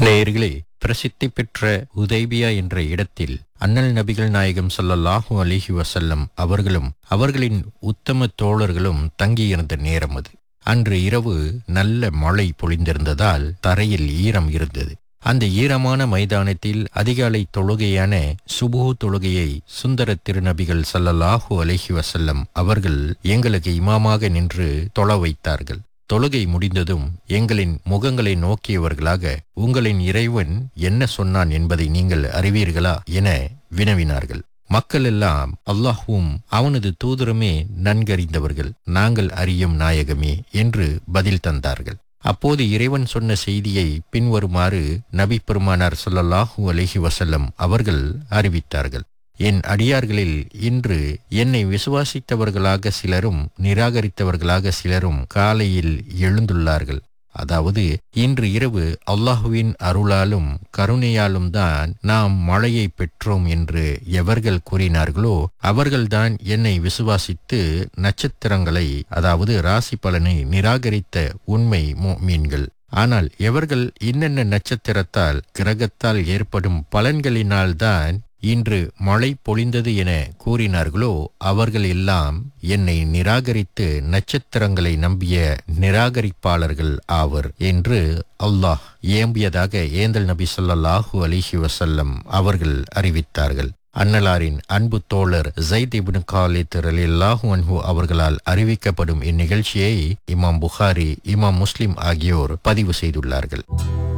நேயர்களே, பிரசித்தி பெற்ற உதைபியா என்ற இடத்தில் அண்ணல் நபிகள் நாயகம் ஸல்லல்லாஹு அலைஹி வஸல்லம் அவர்களும் அவர்களின் உத்தம தோழர்களும் தங்கியிருந்த நேரம் அது. அன்று இரவு நல்ல மழை பொழிந்திருந்ததால் தரையில் ஈரம் இருந்தது. அந்த ஈரமான மைதானத்தில் அதிகாலை தொழுகையான சுபுஹ் தொழுகையை சுந்தர திருநபிகள் ஸல்லல்லாஹு அலைஹி வஸல்லம் அவர்கள் எங்களுக்கு இமாமாக நின்று தொழ வைத்தார்கள். தொழுகை முடிந்ததும் எங்களின் முகங்களை நோக்கியவர்களாக, உங்களின் இறைவன் என்ன சொன்னான் என்பதை நீங்கள் அறிவீர்களா என வினவினார்கள். மக்கள் எல்லாம் அல்லாஹ்வும் அவனது தூதருமே நன்கறிந்தவர்கள், நாங்கள் அறியும் நாயகமே என்று பதில் தந்தார்கள். அப்போது இறைவன் சொன்ன செய்தியை பின்வருமாறு நபி பெருமானார் ஸல்லல்லாஹு அலைஹி வஸல்லம் அவர்கள் அறிவித்தார்கள். என் அடியார்களில் இன்று என்னை விசுவாசித்தவர்களாக சிலரும் நிராகரித்தவர்களாக சிலரும் காலையில் எழுந்துள்ளார்கள். அதாவது, இன்று இரவு அல்லாஹுவின் அருளாலும் கருணையாலும் தான் நாம் மழையை பெற்றோம் என்று எவர்கள் கூறினார்களோ அவர்கள்தான் என்னை விசுவாசித்து நட்சத்திரங்களை, அதாவது ராசி பலனை நிராகரித்த உண்மை முஃமின்கள். ஆனால் எவர்கள் இன்னென்ன நட்சத்திரத்தால் கிரகத்தால் ஏற்படும் பலன்களினால்தான் இன்று மழை பொழிந்தது என கூறினார்களோ அவர்கள் எல்லாம் என்னை நிராகரித்து நட்சத்திரங்களை நம்பிய நிராகரிப்பாளர்கள் ஆவர் என்று அல்லாஹ் ஏம்பியதாக ஏந்தல் நபி ஸல்லல்லாஹு அலைஹி வஸல்லம் அவர்கள் அறிவித்தார்கள். அன்னலாரின் அன்பு தோழர் ஸைத் இப்னு காலித் ரலியல்லாஹு அன்ஹு அவர்களால் அறிவிக்கப்படும் இந்நிகழ்ச்சியை இமாம் புகாரி, இமாம் முஸ்லிம் ஆகியோர் பதிவு செய்துள்ளார்கள்.